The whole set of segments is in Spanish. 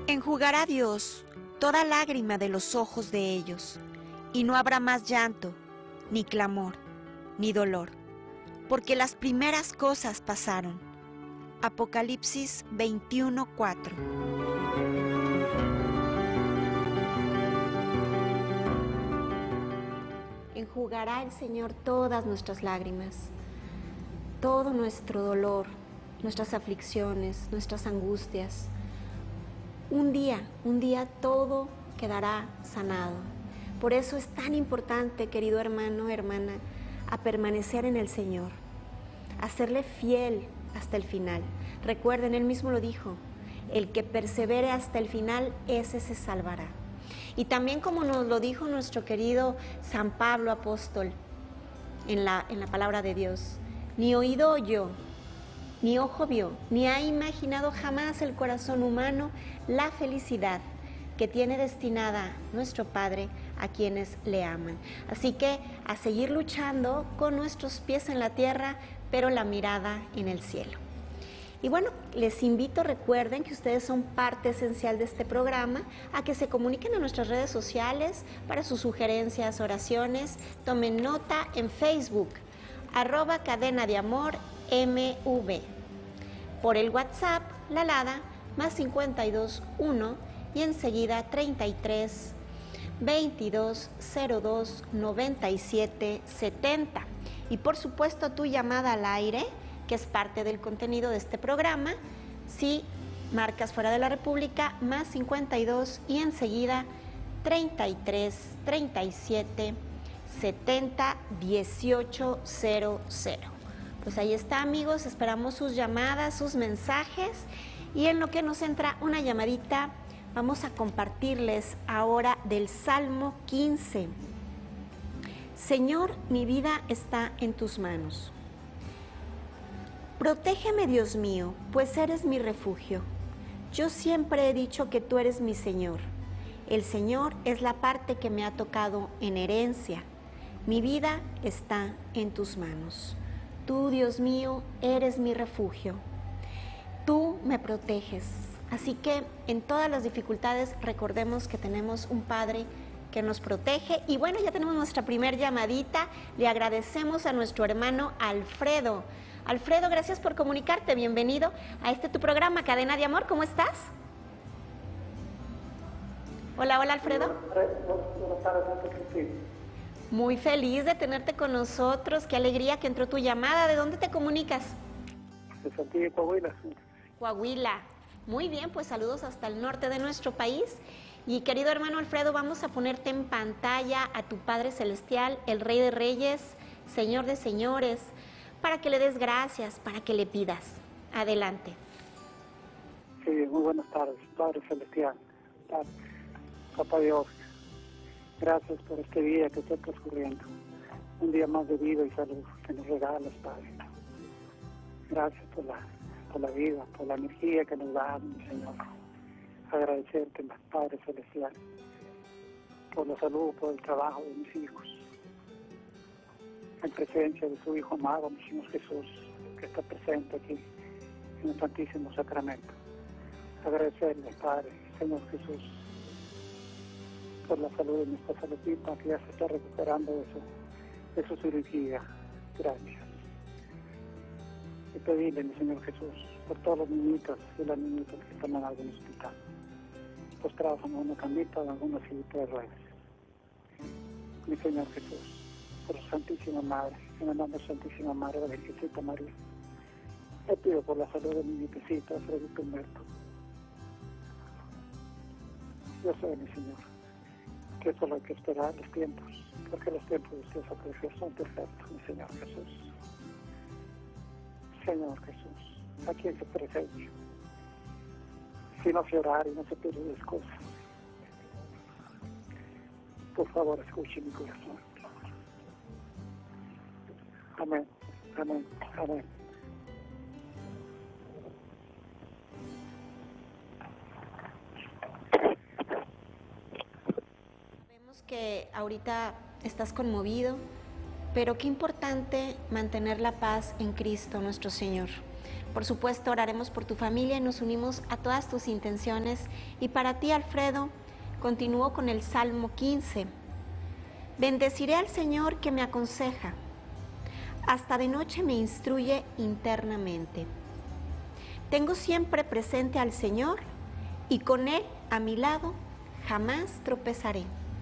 Enjugará Dios toda lágrima de los ojos de ellos, y no habrá más llanto, ni clamor, ni dolor, porque las primeras cosas pasaron. Apocalipsis 21:4. Enjugará el Señor todas nuestras lágrimas, todo nuestro dolor, nuestras aflicciones, nuestras angustias. Un día todo quedará sanado. Por eso es tan importante, querido hermano, hermana, a permanecer en el Señor, a serle fiel hasta el final. Recuerden, Él mismo lo dijo, el que persevere hasta el final, ese se salvará. Y también como nos lo dijo nuestro querido San Pablo apóstol en la palabra de Dios, ni oído oyó, ni ojo vio, ni ha imaginado jamás el corazón humano la felicidad que tiene destinada nuestro Padre a quienes le aman. Así que a seguir luchando con nuestros pies en la tierra, pero la mirada en el cielo. Y bueno, les invito, recuerden que ustedes son parte esencial de este programa, a que se comuniquen a nuestras redes sociales para sus sugerencias, oraciones. Tomen nota en Facebook, @Cadena de Amor MV. Por el WhatsApp, la alada, +52 1 y enseguida 33 22 02 97 70. Y por supuesto tu llamada al aire, que es parte del contenido de este programa, si marcas fuera de la República, +52 y enseguida 33 37 70 18 00. Pues ahí está, amigos, esperamos sus llamadas, sus mensajes, y en lo que nos entra una llamadita, vamos a compartirles ahora del Salmo 15. Señor, mi vida está en tus manos. Protégeme, Dios mío, pues eres mi refugio. Yo siempre he dicho que tú eres mi Señor. El Señor es la parte que me ha tocado en herencia. Mi vida está en tus manos. Tú, Dios mío, eres mi refugio. Tú me proteges. Así que en todas las dificultades recordemos que tenemos un Padre que nos protege. Y bueno, ya tenemos nuestra primer llamadita. Le agradecemos a nuestro hermano Alfredo. Alfredo, gracias por comunicarte. Bienvenido a tu programa, Cadena de Amor. ¿Cómo estás? Hola, hola, Alfredo. Buenas tardes, muy feliz de tenerte con nosotros. Qué alegría que entró tu llamada. ¿De dónde te comunicas? De Saltillo, Coahuila. Coahuila. Muy bien, pues saludos hasta el norte de nuestro país. Y querido hermano Alfredo, vamos a ponerte en pantalla a tu Padre Celestial, el Rey de Reyes, Señor de Señores, para que le des gracias, para que le pidas. Adelante. Sí, muy buenas tardes, Padre Celestial, Papá Dios. Gracias por este día que está transcurriendo. Un día más de vida y salud que nos regalas, Padre. Gracias por la vida, por la energía que nos da, mi Señor. Agradecerte, Padre Celestial, por la salud, por el trabajo de mis hijos. En presencia de su Hijo amado, mi Señor Jesús, que está presente aquí en el Santísimo Sacramento. Agradecerle, Padre, Señor Jesús, por la salud de mi esposa Lupita, que ya se está recuperando de su cirugía. Gracias. Y pedirle, mi Señor Jesús, por todos los niñitos y las niñitas que están en algún hospital, postrados en una camita o en alguna sillita de ruedas. Mi Señor Jesús, por su Santísima Madre, en el nombre de Santísima Madre de la Virgencita María, le pido por la salud de mi nietecita, Alfredito Humberto. Yo sé, mi Señor, que solo hay que esperar los tiempos, porque los tiempos de Dios son perfectos, mi Señor Jesús. Señor Jesús, ¿a quién se presente? Si no se orar y no se pide excusas. Por favor, escuche mi corazón. Amén, amén, amén. Sabemos que ahorita estás conmovido, pero qué importante mantener la paz en Cristo nuestro Señor, Por supuesto, oraremos por tu familia y nos unimos a todas tus intenciones. Y para ti, Alfredo, continúo con el Salmo 15. Bendeciré al Señor que me aconseja. Hasta de noche me instruye internamente. Tengo siempre presente al Señor y con Él a mi lado jamás tropezaré.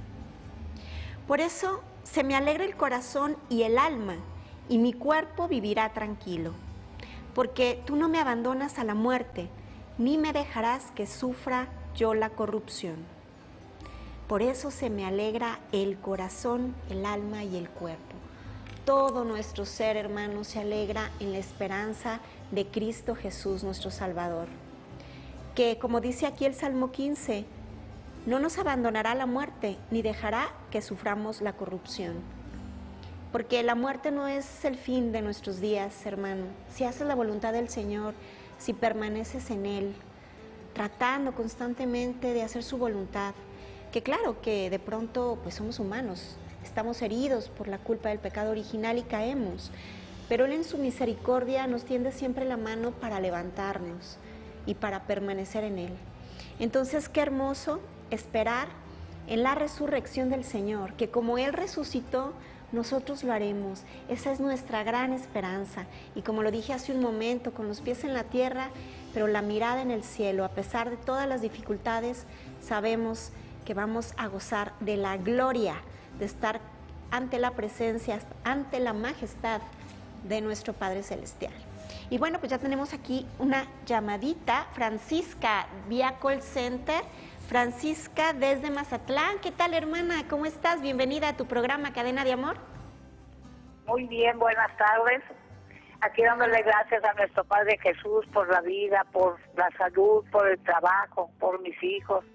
Por eso se me alegra el corazón y el alma, y mi cuerpo vivirá tranquilo. Porque tú no me abandonas a la muerte, ni me dejarás que sufra yo la corrupción. Por eso se me alegra el corazón, el alma y el cuerpo. Todo nuestro ser, hermanos, se alegra en la esperanza de Cristo Jesús, nuestro Salvador. Que, como dice aquí el Salmo 15, no nos abandonará la muerte, ni dejará que suframos la corrupción. Porque la muerte no es el fin de nuestros días, hermano. Si haces la voluntad del Señor, si permaneces en Él, tratando constantemente de hacer su voluntad, que claro que de pronto pues somos humanos, estamos heridos por la culpa del pecado original y caemos, pero Él en su misericordia nos tiende siempre la mano para levantarnos y para permanecer en Él. Entonces, qué hermoso esperar en la resurrección del Señor, que como Él resucitó, nosotros lo haremos. Esa es nuestra gran esperanza. Y como lo dije hace un momento, con los pies en la tierra, pero la mirada en el cielo, a pesar de todas las dificultades, sabemos que vamos a gozar de la gloria de estar ante la presencia, ante la majestad de nuestro Padre Celestial. Y bueno, pues ya tenemos aquí una llamadita, Francisca, vía call center. Francisca desde Mazatlán. ¿Qué tal, hermana? ¿Cómo estás? Bienvenida a tu programa Cadena de Amor. Muy bien, buenas tardes. Aquí dándole gracias a nuestro Padre Jesús por la vida, por la salud, por el trabajo, por mis hijos.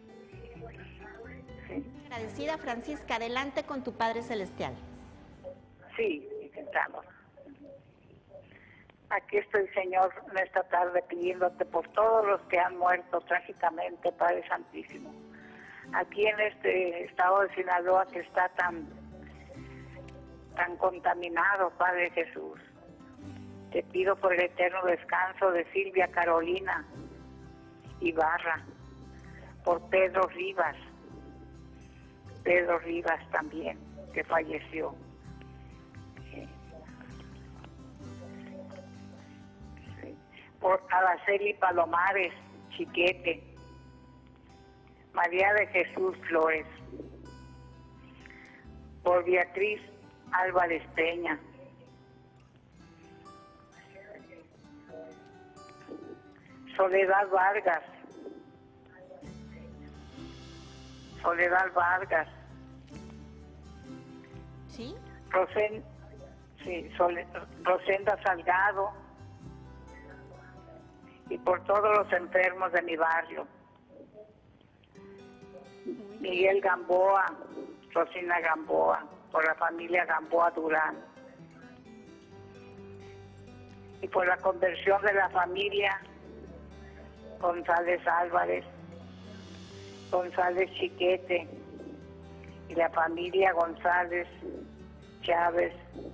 Sí. Agradecida, Francisca. Adelante con tu Padre Celestial. Sí, intentamos. Aquí estoy, Señor, en esta tarde pidiéndote por todos los que han muerto trágicamente, Padre Santísimo. Aquí en este estado de Sinaloa que está tan contaminado, Padre Jesús. Te pido por el eterno descanso de Silvia Carolina Ibarra, por Pedro Rivas también, que falleció. Por Araceli Palomares Chiquete, María de Jesús Flores, por Beatriz Álvarez Peña, Soledad Vargas, ¿sí? Rosenda Salgado, y por todos los enfermos de mi barrio. Miguel Gamboa, Rosina Gamboa, por la familia Gamboa Durán. Y por la conversión de la familia González Álvarez, González Chiquete, y la familia González Chávez.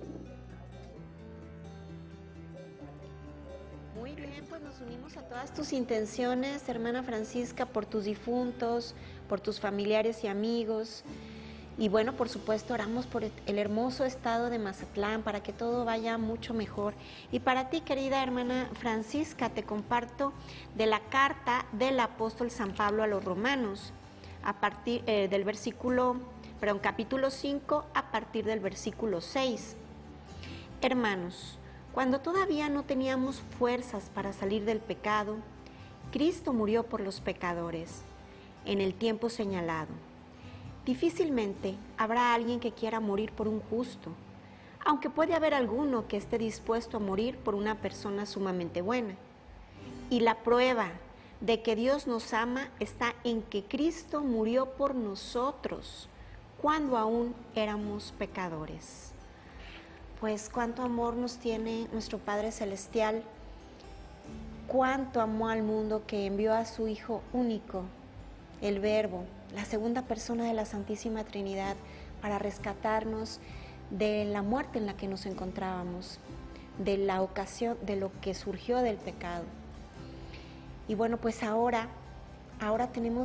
Muy bien, pues nos unimos a todas tus intenciones, hermana Francisca, por tus difuntos, por tus familiares y amigos. Y bueno, por supuesto, oramos por el hermoso estado de Mazatlán, para que todo vaya mucho mejor. Y para ti, querida hermana Francisca, te comparto de la carta del apóstol San Pablo a los Romanos, a partir del capítulo 5, a partir del versículo 6. Hermanos, cuando todavía no teníamos fuerzas para salir del pecado, Cristo murió por los pecadores, en el tiempo señalado. Difícilmente habrá alguien que quiera morir por un justo, aunque puede haber alguno que esté dispuesto a morir por una persona sumamente buena. Y la prueba de que Dios nos ama está en que Cristo murió por nosotros cuando aún éramos pecadores. Pues cuánto amor nos tiene nuestro Padre Celestial, cuánto amó al mundo que envió a su Hijo único, el Verbo, la segunda persona de la Santísima Trinidad, para rescatarnos de la muerte en la que nos encontrábamos, de la ocasión, de lo que surgió del pecado. Y bueno, pues ahora tenemos